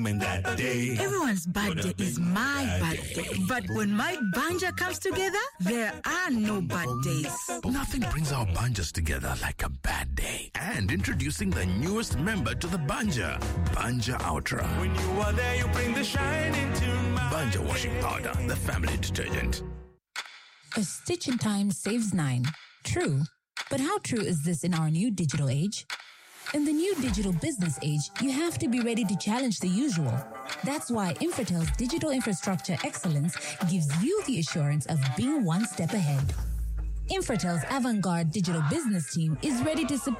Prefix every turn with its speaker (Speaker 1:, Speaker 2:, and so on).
Speaker 1: that day.
Speaker 2: Everyone's birthday is my birthday. But when my banja comes together, there are no bad days.
Speaker 1: Nothing brings our banjas together like a bad day. And introducing the newest member to the banja, Banja Ultra.
Speaker 3: When you are there, you bring the shine into my
Speaker 1: Banja washing powder, the family detergent.
Speaker 4: A stitch in time saves 9. True. But how true is this in our new digital age? In the new digital business age, you have to be ready to challenge the usual. That's why Infratel's digital infrastructure excellence gives you the assurance of being one step ahead. Infratel's avant-garde digital business team is ready to support